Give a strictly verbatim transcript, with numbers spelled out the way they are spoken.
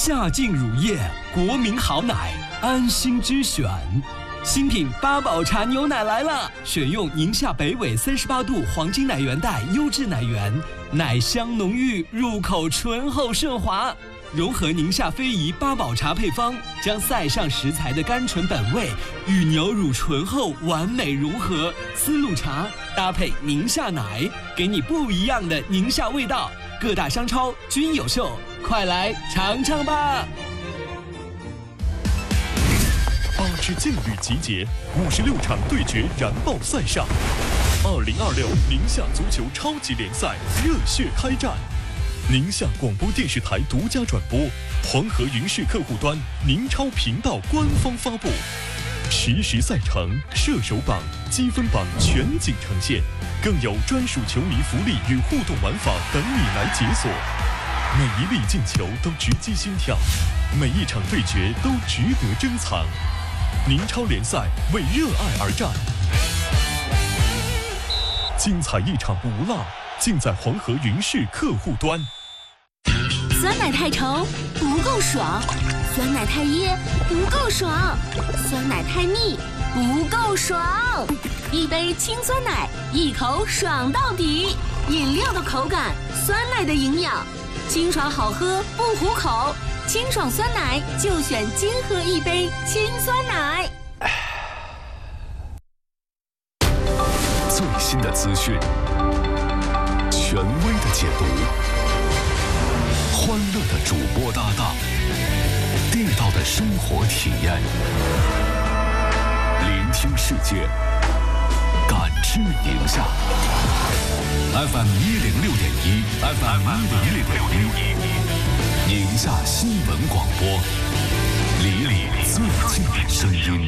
夏净乳业，国民好奶，安心之选。新品八宝茶牛奶来了，选用宁夏北纬三十八度黄金奶源带优质奶源，奶香浓郁，入口醇厚顺滑。融合宁夏非遗八宝茶配方，将塞上食材的甘醇本味与牛乳醇厚完美融合。丝路茶搭配宁夏奶，给你不一样的宁夏味道。各大商超均有售，快来尝尝吧！ 八支劲旅集结，五十六场对决燃爆赛上。二零二六宁夏足球超级联赛热血开战。宁夏广播电视台独家转播，黄河云视客户端宁超频道官方发布，实时赛程、射手榜、积分榜全景呈现，更有专属球迷福利与互动玩法等你来解锁。每一粒进球都直击心跳，每一场对决都值得珍藏。宁超联赛为热爱而战，精彩一场不落，尽在黄河云视客户端。 酸奶太稠不够爽，酸奶太噎不够爽，酸奶太腻不够爽。一杯清酸奶，一口爽到底。饮料的口感，酸奶的营养，清爽好喝不糊口。清爽酸奶就选金河一杯清酸奶。 最新的资讯，权威的解读，欢乐的主播搭档，地道的生活体验，聆听世界，感知宁夏。F M 一零六点一 ，F M 一零六点一，宁夏新闻广播，里里最近的声音。